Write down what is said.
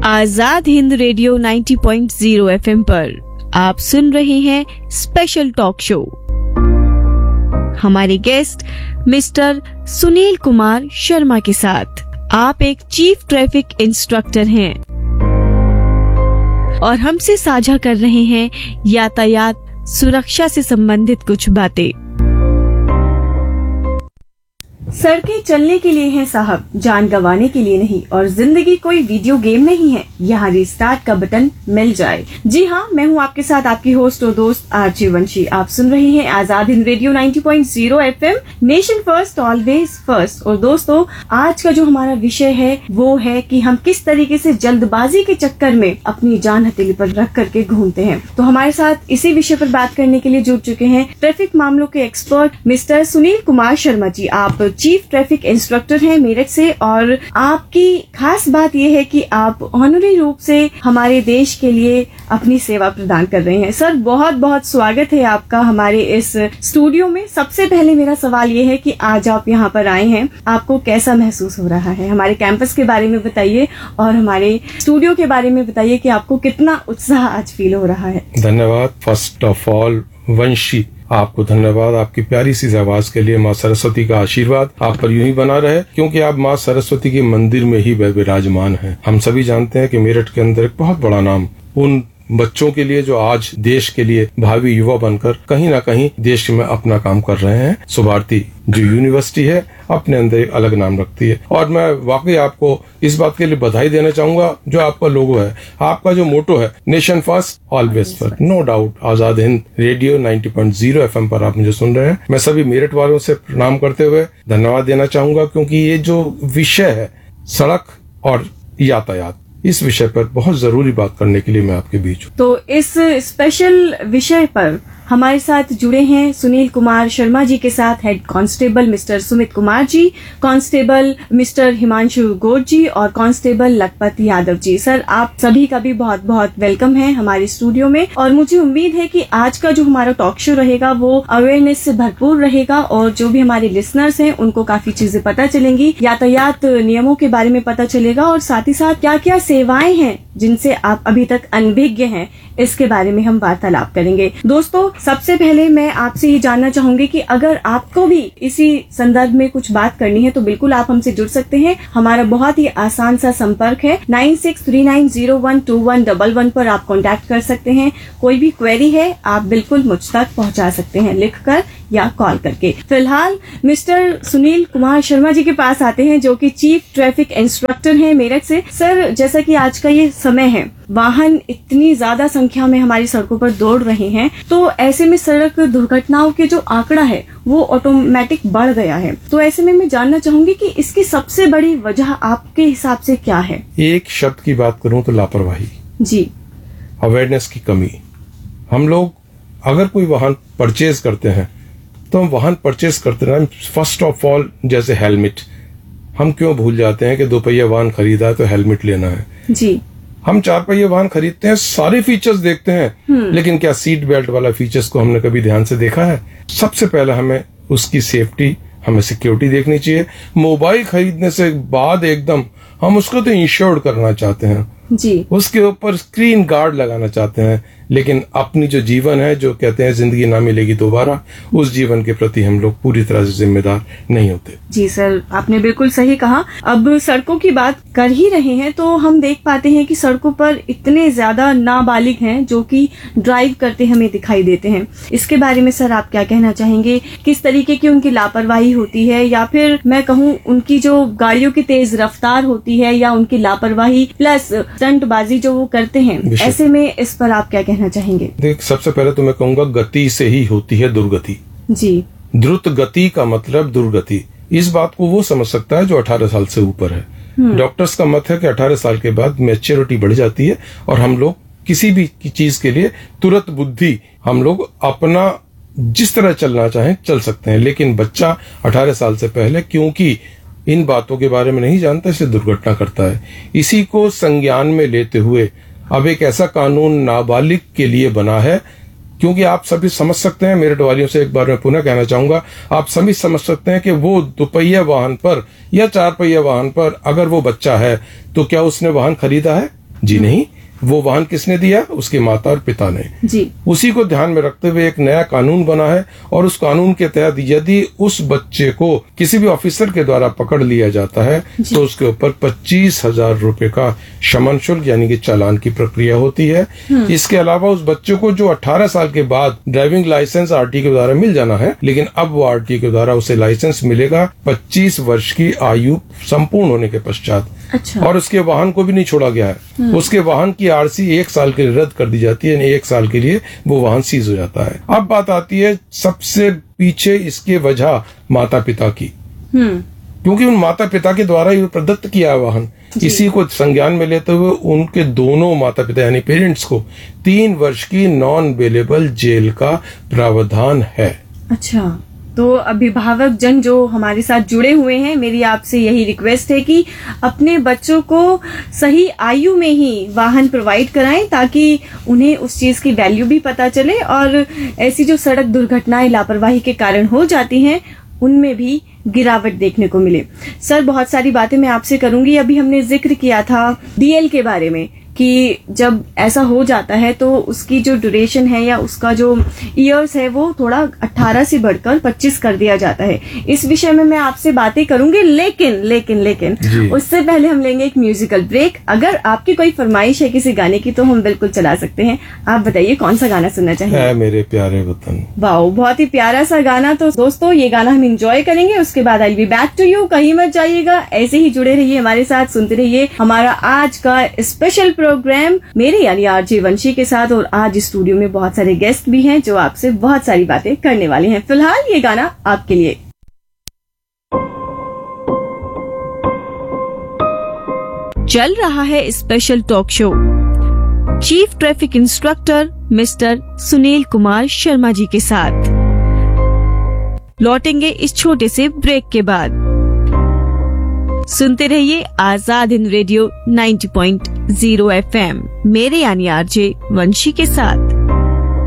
Azad Hind radio 90.0 FM पर आप सुन रहे हैं स्पेशल टॉक शो। हमारे गेस्ट मिस्टर सुनील कुमार शर्मा के साथ। आप एक चीफ ट्रैफिक इंस्ट्रक्टर हैं और हमसे साझा कर रहे हैं यातायात सुरक्षा से संबंधित कुछ बातें। सड़कें चलने के लिए हैं साहब, जान गंवाने के लिए नहीं। और जिंदगी कोई वीडियो गेम नहीं है, यहाँ रिस्टार्ट का बटन मिल जाए। जी हाँ, मैं हूँ आपके साथ आपकी होस्ट और दोस्त आरजे वंशी। आप सुन रहे हैं Azad Hind radio 90.0 FM, nation first always first. और दोस्तों, आज का जो हमारा विषय है वो है कि हम किस तरीके से जल्दबाजी के चक्कर में अपनी जान हथेली पर रख करके घूमते हैं। तो हमारे साथ इसी विषय पर बात करने के लिए जुड़ चुके हैं ट्रैफिक मामलों के एक्सपर्ट मिस्टर सुनील कुमार शर्मा जी। आप चीफ ट्रैफिक इंस्ट्रक्टर हैं मेरठ से, और आपकी खास बात यह है कि आप ऑनरी रूप से हमारे देश के लिए अपनी सेवा प्रदान कर रहे हैं। सर, बहुत बहुत स्वागत है आपका हमारे इस स्टूडियो में। सबसे पहले मेरा सवाल ये है कि आज आप यहाँ पर आए हैं, आपको कैसा महसूस हो रहा है? हमारे कैंपस के बारे में बताइए और हमारे स्टूडियो के बारे में बताइए कि आपको कितना उत्साह आज फील हो रहा है। धन्यवाद। फर्स्ट ऑफ ऑल वंशी, आपको धन्यवाद आपकी प्यारी सी आवाज के लिए। माँ सरस्वती का आशीर्वाद आप पर यूं ही बना रहे, क्योंकि आप माँ सरस्वती के मंदिर में ही विराजमान हैं। हम सभी जानते हैं कि मेरठ के अंदर एक बहुत बड़ा नाम उन बच्चों के लिए जो आज देश के लिए भावी युवा बनकर कहीं ना कहीं देश में अपना काम कर रहे हैं। सुभारती जो यूनिवर्सिटी है अपने अंदर एक अलग नाम रखती है, और मैं वाकई आपको इस बात के लिए बधाई देना चाहूंगा। जो आपका लोगो है, आपका जो मोटो है, nation first always first, no doubt. Azad Hind radio 90.0 FM पर आप मुझे सुन रहे हैं। मैं सभी मेरठ वालों से प्रणाम करते हुए धन्यवाद देना चाहूंगा, क्योंकि ये जो विषय है सड़क और यातायात, इस विषय पर बहुत जरूरी बात करने के लिए मैं आपके बीच हूँ। तो इस स्पेशल विषय पर हमारे साथ जुड़े हैं सुनील कुमार शर्मा जी के साथ head constable mister Sumit Kumar ji, constable mister Himanshu गोड जी और कांस्टेबल लखपत यादव जी। सर, आप सभी का भी बहुत बहुत वेलकम है हमारे स्टूडियो में, और मुझे उम्मीद है कि आज का जो हमारा टॉक शो रहेगा वो अवेयरनेस से भरपूर रहेगा, और जो भी हमारे लिसनर्स हैं उनको काफी चीजें पता चलेंगी, यातायात नियमों के बारे में पता चलेगा, और साथ ही साथ क्या क्या सेवाएं हैं जिनसे आप अभी तक अनभिज्ञ हैं, इसके बारे में हम वार्तालाप करेंगे। दोस्तों, सबसे पहले मैं आपसे ये जानना चाहूंगी कि अगर आपको भी इसी संदर्भ में कुछ बात करनी है तो बिल्कुल आप हमसे जुड़ सकते हैं। हमारा बहुत ही आसान सा संपर्क है 9639012111 पर आप कांटेक्ट कर सकते हैं। कोई भी क्वेरी है आप बिल्कुल मुझ तक पहुंचा सकते हैं, लिखकर या कॉल करके। फिलहाल मिस्टर सुनील कुमार शर्मा जी के पास आते हैं, जो कि चीफ ट्रैफिक इंस्ट्रक्टर हैं मेरठ से। सर, जैसा कि आज का ये समय है, वाहन इतनी ज्यादा संख्या में हमारी सड़कों पर दौड़ रहे हैं, तो ऐसे में सड़क दुर्घटनाओं के जो आंकड़ा है वो ऑटोमेटिक बढ़ गया है। तो ऐसे में मैं जानना चाहूंगी कि इसकी सबसे बड़ी वजह आपके हिसाब से क्या है? एक शब्द की बात करूं तो लापरवाही जी, अवेयरनेस की कमी। हम लोग अगर कोई वाहन परचेज करते हैं तो हम वाहन परचेज करते हैं, फर्स्ट ऑफ ऑल जैसे हेलमेट, हम क्यों भूल जाते हैं कि 2 पहिया वाहन खरीदा है तो हेलमेट लेना है जी। हम 4 पहिया वाहन खरीदते हैं, सारे फीचर्स देखते हैं, लेकिन क्या सीट बेल्ट वाला फीचर्स को हमने कभी ध्यान से देखा है? सबसे पहले हमें उसकी सेफ्टी, हमें सिक्योरिटी देखनी चाहिए। मोबाइल खरीदने से बाद एकदम हम उसको तो इंश्योर्ड करना चाहते हैं जी, उसके ऊपर स्क्रीन गार्ड लगाना चाहते हैं, लेकिन अपनी जो जीवन है, जो कहते हैं जिंदगी ना मिलेगी दोबारा, उस जीवन के प्रति हम लोग पूरी तरह से जिम्मेदार नहीं होते। जी सर, आपने बिल्कुल सही कहा। अब सड़कों की बात कर ही रहे हैं तो हम देख पाते हैं कि सड़कों पर इतने ज्यादा नाबालिग हैं जो कि ड्राइव करते हमें दिखाई देते हैं। इसके बारे में सर आप क्या कहना चाहेंगे? किस तरीके की उनकी लापरवाही होती है, या फिर मैं कहूँ उनकी जो गाड़ियों की तेज रफ्तार होती है, या उनकी लापरवाही प्लस स्टंटबाजी जो वो करते हैं, ऐसे में इस पर आप क्या कहना चाहेंगे? देख, सबसे पहले तो मैं कहूंगा गति से ही होती है दुर्गति जी। द्रुत गति का मतलब दुर्गति। इस बात को वो समझ सकता है जो 18 साल से ऊपर है। डॉक्टर्स का मत है कि 18 साल के बाद मैच्योरिटी बढ़ जाती है और हम लोग किसी भी चीज के लिए तुरंत बुद्धि हम लोग अपना जिस तरह चलना चाहें चल सकते हैं, लेकिन बच्चा 18 साल से पहले क्योंकि इन बातों के बारे में नहीं जानता, इससे दुर्घटना करता है। इसी को संज्ञान में लेते हुए अब एक ऐसा कानून नाबालिग के लिए बना है, क्योंकि आप सभी समझ सकते हैं, मेरठ वालियों से एक बार मैं पुनः कहना चाहूंगा, आप सभी समझ सकते हैं कि वो 2 पहिया वाहन पर या 4 पहिया वाहन पर अगर वो बच्चा है तो क्या उसने वाहन खरीदा है? जी नहीं, वो वाहन किसने दिया? उसके माता और पिता ने। जी। उसी को ध्यान में रखते हुए एक नया कानून बना है और उस कानून के तहत यदि उस बच्चे को किसी भी ऑफिसर के द्वारा पकड़ लिया जाता है तो उसके ऊपर 25,000 रुपए का शमन शुल्क यानी कि चालान की प्रक्रिया होती है। इसके अलावा उस बच्चे को जो 18 साल के बाद ड्राइविंग लाइसेंस आरटीए के द्वारा मिल जाना है, लेकिन अब वो आरटीए के द्वारा उसे लाइसेंस मिलेगा 25 वर्ष की आयु संपूर्ण होने के पश्चात। अच्छा। और उसके वाहन को भी नहीं छोड़ा गया है, उसके वाहन की आरसी 1 साल के लिए रद्द कर दी जाती है, यानी 1 साल के लिए वो वाहन सीज हो जाता है। अब बात आती है सबसे पीछे इसके वजह माता पिता की, क्योंकि उन माता पिता के द्वारा ही प्रदत्त किया है वाहन। इसी को संज्ञान में लेते हुए उनके दोनों माता पिता यानी पेरेंट्स को 3 वर्ष की नॉन बेलेबल जेल का प्रावधान है। अच्छा, तो अभिभावक जन जो हमारे साथ जुड़े हुए हैं, मेरी आपसे यही रिक्वेस्ट है कि अपने बच्चों को सही आयु में ही वाहन प्रोवाइड कराएं ताकि उन्हें उस चीज की वैल्यू भी पता चले और ऐसी जो सड़क दुर्घटनाएं लापरवाही के कारण हो जाती हैं उनमें भी गिरावट देखने को मिले। सर, बहुत सारी बातें मैं आपसे करूंगी। अभी हमने जिक्र किया था डीएल के बारे में कि जब ऐसा हो जाता है तो उसकी जो ड्यूरेशन है या उसका जो इयर्स है वो थोड़ा 18 से बढ़कर 25 कर दिया जाता है। इस विषय में मैं आपसे बातें करूंगी, लेकिन उससे पहले हम लेंगे एक म्यूजिकल ब्रेक। अगर आपकी कोई फरमाइश है किसी गाने की तो हम बिल्कुल चला सकते हैं। आप बताइए कौन सा गाना सुनना चाहिए? मेरे प्यारे वतन। वाओ, बहुत ही प्यारा सा गाना। तो दोस्तों ये गाना हम इंजॉय करेंगे, उसके बाद आई बी बैक टू यू। कहीं मत जाइएगा, ऐसे ही जुड़े रहिए हमारे साथ, सुनते रहिए हमारा आज का स्पेशल प्रोग्राम मेरे यानी आरजे वंशी के साथ। और आज स्टूडियो में बहुत सारे गेस्ट भी हैं जो आपसे बहुत सारी बातें करने वाले हैं। फिलहाल ये गाना आपके लिए। चल रहा है special talk show chief traffic instructor mister Sunil Kumar Sharma ji के साथ। लौटेंगे इस छोटे से ब्रेक के बाद। सुनते रहिए आजाद हिंद रेडियो 90.0 FM मेरे यानी आरजे वंशी के साथ।